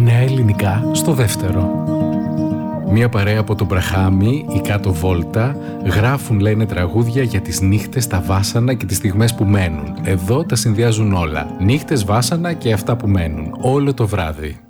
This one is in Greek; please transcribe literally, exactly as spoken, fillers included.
Νέα ελληνικά στο δεύτερο. Μία παρέα από τον Μπραχάμι, η Κάτω Βόλτα, γράφουν, λένε, τραγούδια για τις νύχτες, τα βάσανα και τις στιγμές που μένουν. Εδώ τα συνδυάζουν όλα. Νύχτες, βάσανα και αυτά που μένουν. Όλο το βράδυ.